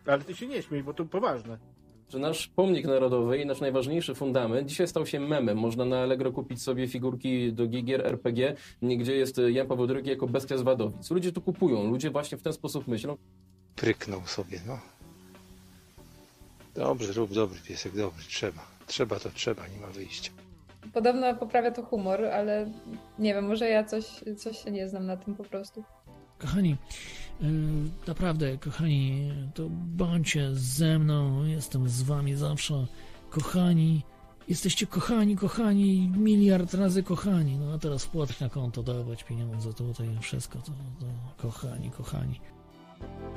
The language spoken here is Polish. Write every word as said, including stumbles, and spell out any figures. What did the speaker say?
Ale ty się nie śmiej, bo to poważne. Że nasz pomnik narodowy i nasz najważniejszy fundament dzisiaj stał się memem. Można na Allegro kupić sobie figurki do gier er pe gie, gdzie jest Jan Paweł drugi jako bestia z Wadowic. Ludzie to kupują, ludzie właśnie w ten sposób myślą. Pryknął sobie, no. Dobrze, rób dobry piesek, dobry, trzeba. Trzeba to trzeba, nie ma wyjścia. Podobno poprawia to humor, ale nie wiem, może ja coś, coś się nie znam na tym po prostu. Kochani, naprawdę, kochani, to bądźcie ze mną, jestem z wami zawsze, kochani, jesteście kochani, kochani, miliard razy kochani, no a teraz wpłat na konto, dawać pieniądze, to tutaj wszystko, to, to kochani, kochani.